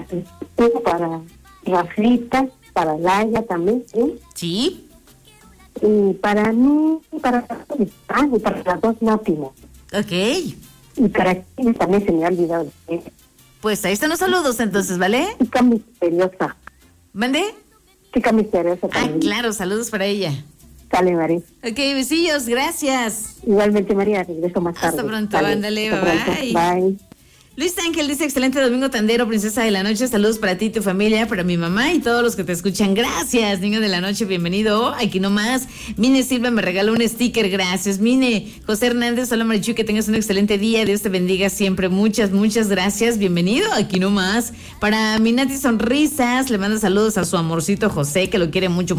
para Raflita, para Laia también, ¿sí? Sí. Y para mí, y para las dos Náutimas. Ok. Y para ti también se me ha olvidado. Pues ahí están los saludos entonces, ¿vale? Chica misteriosa. ¿Mande? Chica misteriosa Ah, también. claro, saludos para ella. Sale, María. Ok, besillos, gracias. Igualmente, María, regreso más tarde. Hasta pronto, Sale, ándale, hasta pronto. bye. Bye. Luis Ángel dice, excelente domingo tandero, princesa de la noche, saludos para ti y tu familia, para mi mamá y todos los que te escuchan, gracias, niño de la noche, bienvenido, aquí nomás. Mine Silva me regaló un sticker, gracias, Mine. José Hernández, hola Marichuy, que tengas un excelente día, Dios te bendiga siempre, muchas gracias, bienvenido, aquí nomás. Para Minati Sonrisas, le manda saludos a su amorcito José, que lo quiere mucho.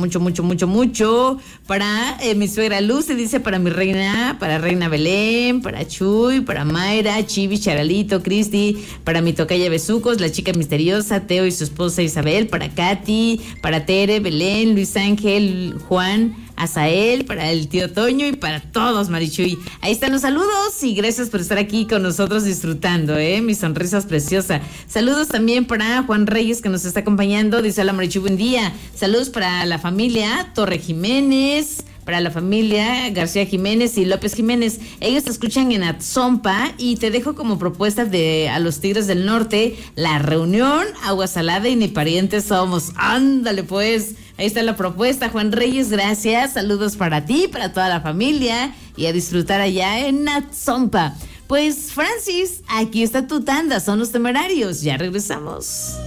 Para mi suegra Lucy, dice, para mi reina, para Reina Belén, para Chuy, para Mayra, Chivi, Charalito, Cristi, para mi tocaya Besucos, la chica misteriosa, Teo y su esposa Isabel, para Katy, para Tere, Belén, Luis Ángel, Juan, Azael, para el tío Toño y para todos, Marichuy. Ahí están los saludos y gracias por estar aquí con nosotros disfrutando, mis sonrisas preciosas. Saludos también para Juan Reyes, que nos está acompañando, dice, hola Marichuy, buen día. Saludos para la familia Torre Jiménez, para la familia García Jiménez y López Jiménez. Ellos te escuchan en Atzompa y te dejo como propuesta a los Tigres del Norte, La Reunión, Agua Salada y Ni Parientes Somos. Ándale pues, ahí está la propuesta, Juan Reyes, gracias. Saludos para ti, para toda la familia y a disfrutar allá en Atzompa. Pues Francis, aquí está tu tanda, son los Temerarios, ya regresamos.